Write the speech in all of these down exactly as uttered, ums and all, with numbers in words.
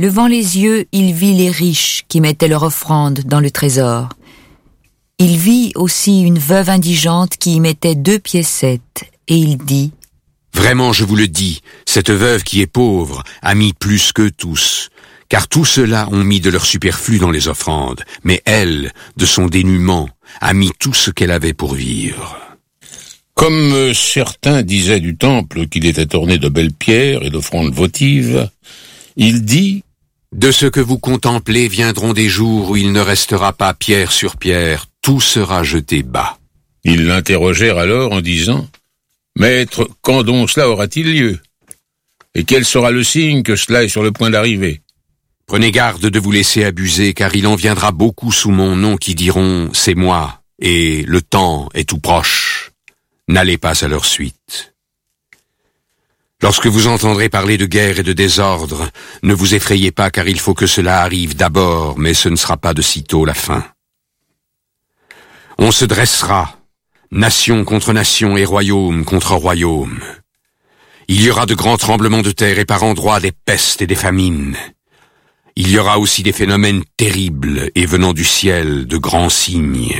Levant les yeux, il vit les riches qui mettaient leur offrande dans le trésor. Il vit aussi une veuve indigente qui y mettait deux piécettes, et il dit: Vraiment, je vous le dis, cette veuve qui est pauvre a mis plus que tous, car tous ceux-là ont mis de leur superflu dans les offrandes, mais elle, de son dénuement, a mis tout ce qu'elle avait pour vivre. Comme euh, certains disaient du temple qu'il était orné de belles pierres et d'offrandes votives, il dit: De ce que vous contemplez viendront des jours où il ne restera pas pierre sur pierre, tout sera jeté bas. Ils l'interrogèrent alors en disant: Maître, quand donc cela aura-t-il lieu? Et quel sera le signe que cela est sur le point d'arriver? Prenez garde de vous laisser abuser, car il en viendra beaucoup sous mon nom qui diront « C'est moi » et « Le temps est tout proche ». N'allez pas à leur suite. Lorsque vous entendrez parler de guerre et de désordre, ne vous effrayez pas, car il faut que cela arrive d'abord, mais ce ne sera pas de sitôt la fin. On se dressera, nation contre nation et royaume contre royaume. Il y aura de grands tremblements de terre et par endroits des pestes et des famines. Il y aura aussi des phénomènes terribles et venant du ciel de grands signes.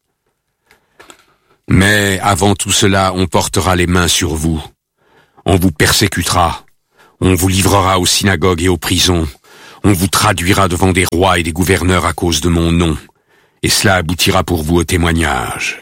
Mais avant tout cela, on portera les mains sur vous. On vous persécutera. On vous livrera aux synagogues et aux prisons. On vous traduira devant des rois et des gouverneurs à cause de mon nom. Et cela aboutira pour vous au témoignage.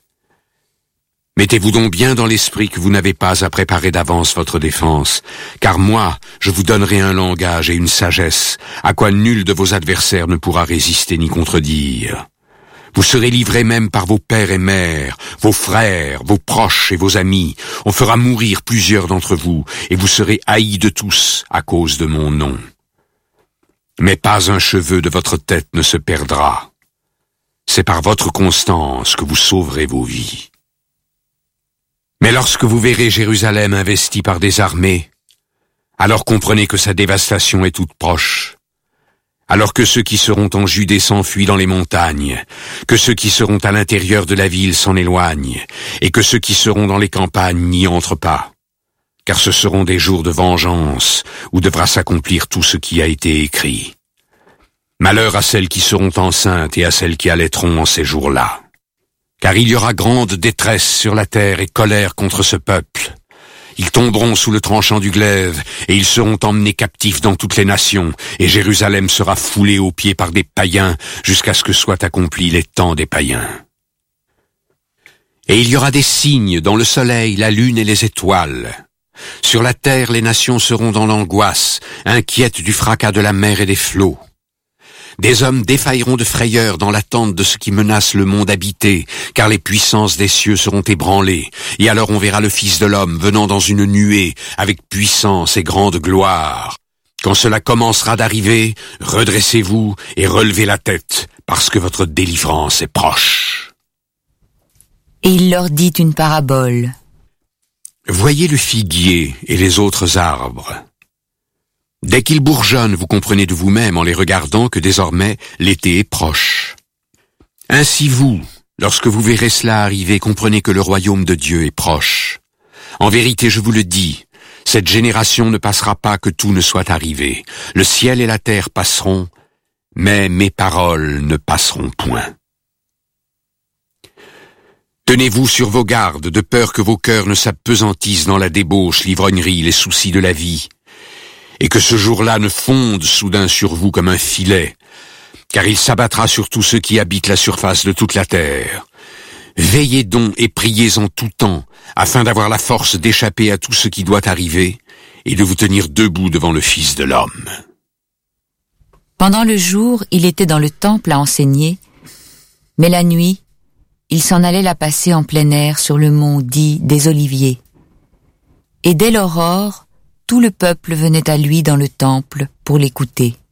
Mettez-vous donc bien dans l'esprit que vous n'avez pas à préparer d'avance votre défense, car moi, je vous donnerai un langage et une sagesse, à quoi nul de vos adversaires ne pourra résister ni contredire. Vous serez livrés même par vos pères et mères, vos frères, vos proches et vos amis. On fera mourir plusieurs d'entre vous, et vous serez haïs de tous à cause de mon nom. Mais pas un cheveu de votre tête ne se perdra. C'est par votre constance que vous sauverez vos vies. Mais lorsque vous verrez Jérusalem investie par des armées, alors comprenez que sa dévastation est toute proche. Alors que ceux qui seront en Judée s'enfuient dans les montagnes, que ceux qui seront à l'intérieur de la ville s'en éloignent, et que ceux qui seront dans les campagnes n'y entrent pas. Car ce seront des jours de vengeance, où devra s'accomplir tout ce qui a été écrit. Malheur à celles qui seront enceintes et à celles qui allaiteront en ces jours-là. Car il y aura grande détresse sur la terre et colère contre ce peuple. Ils tomberont sous le tranchant du glaive, et ils seront emmenés captifs dans toutes les nations, et Jérusalem sera foulée aux pieds par des païens, jusqu'à ce que soient accomplis les temps des païens. Et il y aura des signes dans le soleil, la lune et les étoiles. Sur la terre, les nations seront dans l'angoisse, inquiètes du fracas de la mer et des flots. Des hommes défailleront de frayeur dans l'attente de ce qui menace le monde habité, car les puissances des cieux seront ébranlées, et alors on verra le Fils de l'homme venant dans une nuée, avec puissance et grande gloire. Quand cela commencera d'arriver, redressez-vous et relevez la tête, parce que votre délivrance est proche. Et il leur dit une parabole. Voyez le figuier et les autres arbres. Dès qu'ils bourgeonnent, vous comprenez de vous-même en les regardant que désormais l'été est proche. Ainsi vous, lorsque vous verrez cela arriver, comprenez que le royaume de Dieu est proche. En vérité, je vous le dis, cette génération ne passera pas que tout ne soit arrivé. Le ciel et la terre passeront, mais mes paroles ne passeront point. Tenez-vous sur vos gardes, de peur que vos cœurs ne s'apesantissent dans la débauche, l'ivrognerie, les soucis de la vie, et que ce jour-là ne fonde soudain sur vous comme un filet, car il s'abattra sur tous ceux qui habitent la surface de toute la terre. Veillez donc et priez en tout temps, afin d'avoir la force d'échapper à tout ce qui doit arriver, et de vous tenir debout devant le Fils de l'homme. Pendant le jour, il était dans le temple à enseigner, mais la nuit, il s'en allait la passer en plein air sur le mont dit des Oliviers. Et dès l'aurore, tout le peuple venait à lui dans le temple pour l'écouter.